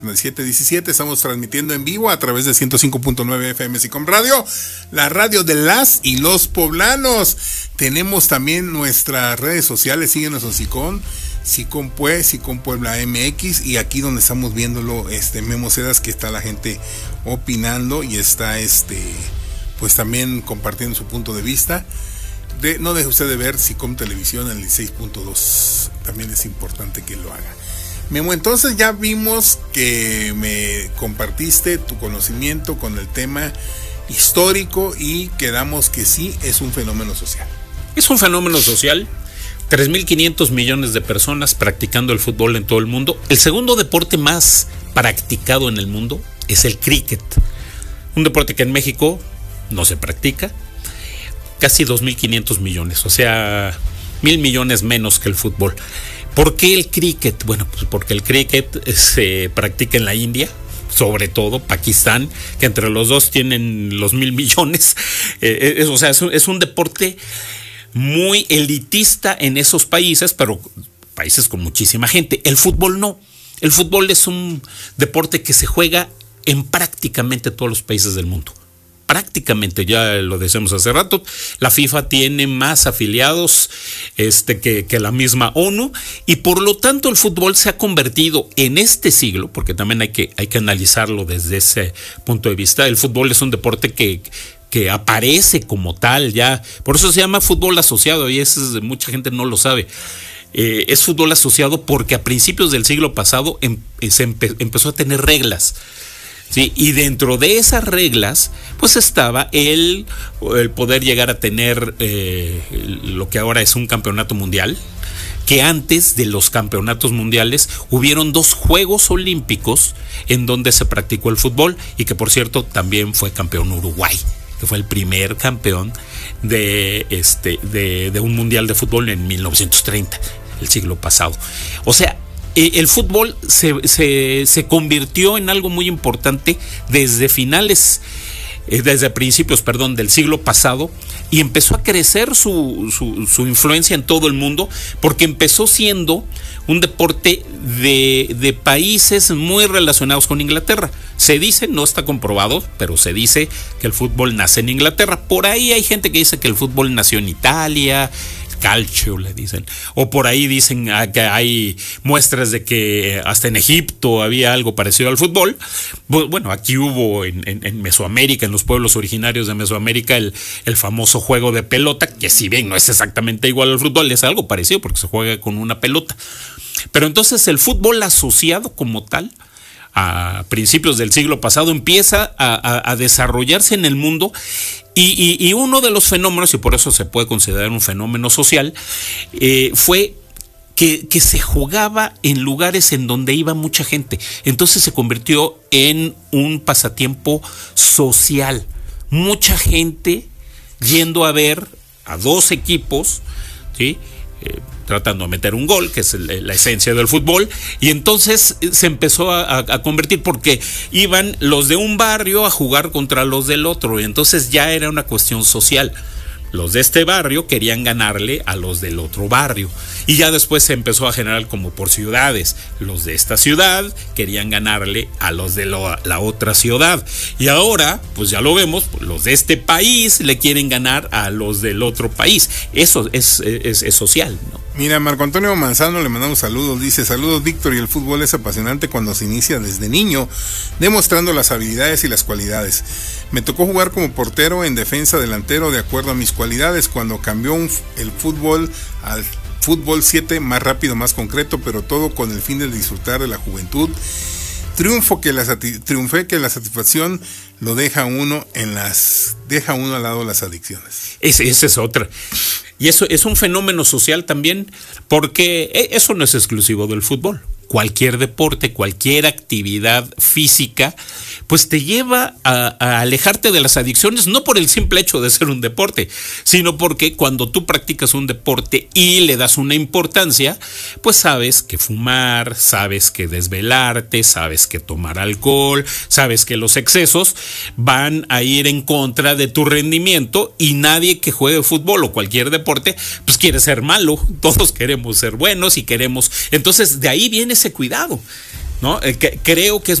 7:17, estamos transmitiendo en vivo a través de 105.9 FM SICOM Radio, la radio de las y los poblanos. Tenemos también nuestras redes sociales, síguenos en SICOM Puebla MX, y aquí donde estamos viéndolo, Memo Cedas, que está la gente opinando y está pues también compartiendo su punto de vista. No deje usted de ver SICOM Televisión en el 16.2, también es importante que lo haga. Memo, entonces ya vimos que me compartiste tu conocimiento con el tema histórico y quedamos que sí es un fenómeno social. Es un fenómeno social. 3.500 millones de personas practicando el fútbol en todo el mundo. El segundo deporte más practicado en el mundo es el cricket. Un deporte que en México no se practica. Casi 2.500 millones, o sea, 1.000 millones menos que el fútbol. ¿Por qué el cricket? Bueno, pues porque el cricket se practica en la India, sobre todo Pakistán, que entre los dos tienen los 1.000 millones. O sea, es un deporte muy elitista en esos países, pero países con muchísima gente. El fútbol no. El fútbol es un deporte que se juega en prácticamente todos los países del mundo. Prácticamente, ya lo decíamos hace rato, la FIFA tiene más afiliados que la misma ONU, y por lo tanto el fútbol se ha convertido en este siglo, porque también hay que analizarlo desde ese punto de vista. El fútbol es un deporte que aparece como tal ya, por eso se llama fútbol asociado, y mucha gente no lo sabe. Es fútbol asociado porque a principios del siglo pasado empezó a tener reglas. Sí, y dentro de esas reglas, pues estaba el poder llegar a tener lo que ahora es un campeonato mundial, que antes de los campeonatos mundiales hubieron 2 Juegos Olímpicos en donde se practicó el fútbol, y que por cierto también fue campeón Uruguay, que fue el primer campeón de un mundial de fútbol en 1930, el siglo pasado. O sea, el fútbol se convirtió en algo muy importante desde principios del siglo pasado, y empezó a crecer su influencia en todo el mundo, porque empezó siendo un deporte de países muy relacionados con Inglaterra. Se dice, no está comprobado, pero se dice que el fútbol nace en Inglaterra. Por ahí hay gente que dice que el fútbol nació en Italia, calcio le dicen, o por ahí dicen que hay muestras de que hasta en Egipto había algo parecido al fútbol. Bueno, aquí hubo en Mesoamérica, en los pueblos originarios de Mesoamérica, el famoso juego de pelota, que si bien no es exactamente igual al fútbol, es algo parecido porque se juega con una pelota. Pero entonces el fútbol asociado como tal, a principios del siglo pasado, empieza a desarrollarse en el mundo, y uno de los fenómenos, y por eso se puede considerar un fenómeno social, fue que se jugaba en lugares en donde iba mucha gente. Entonces se convirtió en un pasatiempo social. Mucha gente yendo a ver a 2 equipos, ¿sí? Tratando de meter un gol, que es la esencia del fútbol, y entonces se empezó a convertir, porque iban los de un barrio a jugar contra los del otro, y entonces ya era una cuestión social. Los de este barrio querían ganarle a los del otro barrio, y ya después se empezó a generar como por ciudades. Los de esta ciudad querían ganarle a los de la otra ciudad, y ahora pues ya lo vemos, los de este país le quieren ganar a los del otro país. Eso es social, ¿no? Mira, Marco Antonio Manzano, le mandamos saludos, dice: saludos Víctor, y el fútbol es apasionante cuando se inicia desde niño, demostrando las habilidades y las cualidades. Me tocó jugar como portero, en defensa, delantero, de acuerdo a mis cualidades, cuando cambió el fútbol al fútbol 7, más rápido, más concreto, pero todo con el fin de disfrutar de la juventud. Triunfé que la satisfacción lo deja uno al lado las adicciones. Esa es otra. Y eso es un fenómeno social también, porque eso no es exclusivo del fútbol. Cualquier deporte, cualquier actividad física, pues te lleva a alejarte de las adicciones, no por el simple hecho de ser un deporte, sino porque cuando tú practicas un deporte y le das una importancia, pues sabes que fumar, sabes que desvelarte, sabes que tomar alcohol, sabes que los excesos van a ir en contra de tu rendimiento, y nadie que juegue fútbol o cualquier deporte pues quiere ser malo. Todos queremos ser buenos y queremos, entonces de ahí viene ese cuidado. ¿no? Creo que es